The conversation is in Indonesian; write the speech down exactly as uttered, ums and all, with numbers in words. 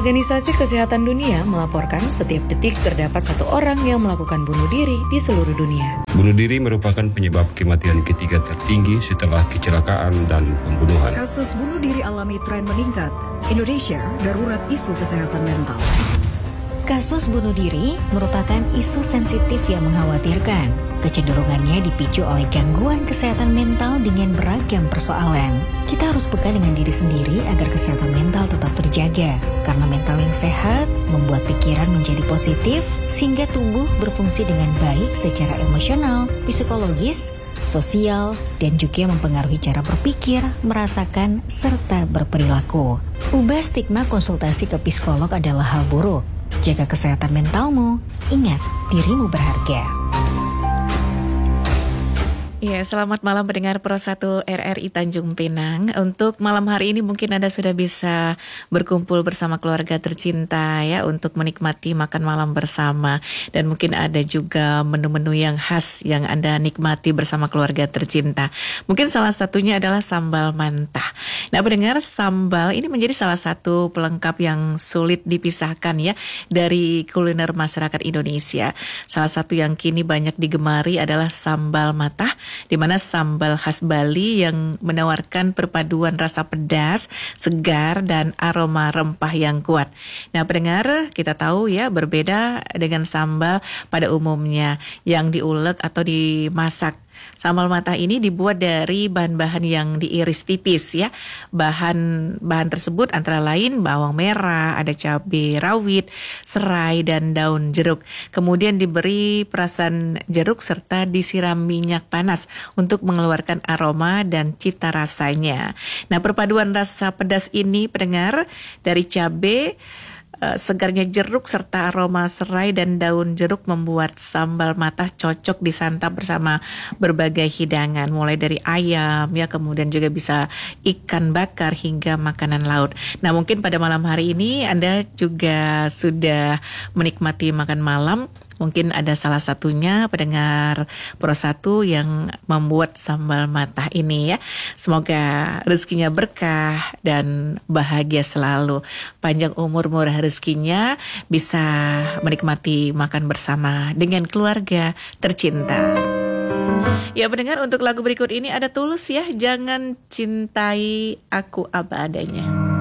Organisasi Kesehatan Dunia melaporkan setiap detik terdapat satu orang yang melakukan bunuh diri di seluruh dunia. Bunuh diri merupakan penyebab kematian ketiga tertinggi setelah kecelakaan dan pembunuhan. Kasus bunuh diri alami tren meningkat. Indonesia darurat isu kesehatan mental. Kasus bunuh diri merupakan isu sensitif yang mengkhawatirkan. Kecenderungannya dipicu oleh gangguan kesehatan mental dengan beragam persoalan. Kita harus peka dengan diri sendiri agar kesehatan mental tetap terjaga. Karena mental yang sehat membuat pikiran menjadi positif sehingga tubuh berfungsi dengan baik secara emosional, psikologis, sosial, dan juga mempengaruhi cara berpikir, merasakan, serta berperilaku. Ubah stigma konsultasi ke psikolog adalah hal buruk. Jaga kesehatan mentalmu, ingat dirimu berharga. Ya, selamat malam pendengar Pro satu R R I Tanjung Pinang. Untuk malam hari ini mungkin Anda sudah bisa berkumpul bersama keluarga tercinta ya untuk menikmati makan malam bersama. Dan mungkin ada juga menu-menu yang khas yang Anda nikmati bersama keluarga tercinta. Mungkin salah satunya adalah sambal mantah. Nah, pendengar, sambal ini menjadi salah satu pelengkap yang sulit dipisahkan ya dari kuliner masyarakat Indonesia. Salah satu yang kini banyak digemari adalah sambal matah, di mana sambal khas Bali yang menawarkan perpaduan rasa pedas, segar, dan aroma rempah yang kuat. Nah, pendengar, kita tahu ya berbeda dengan sambal pada umumnya yang diulek atau dimasak. Sambal matah ini dibuat dari bahan-bahan yang diiris tipis ya. Bahan bahan tersebut antara lain bawang merah, ada cabai rawit, serai, dan daun jeruk. Kemudian diberi perasan jeruk serta disiram minyak panas untuk mengeluarkan aroma dan cita rasanya. Nah, perpaduan rasa pedas ini pendengar dari cabai, segarnya jeruk serta aroma serai dan daun jeruk membuat sambal matah cocok disantap bersama berbagai hidangan, mulai dari ayam ya, kemudian juga bisa ikan bakar hingga makanan laut. Nah, mungkin pada malam hari ini Anda juga sudah menikmati makan malam. Mungkin ada salah satunya pendengar Pro satu yang membuat sambal matah ini ya. Semoga rezekinya berkah dan bahagia selalu. Panjang umur, murah rezekinya, bisa menikmati makan bersama dengan keluarga tercinta. Ya, pendengar, untuk lagu berikut ini ada Tulus ya, Jangan Cintai Aku Apa Adanya.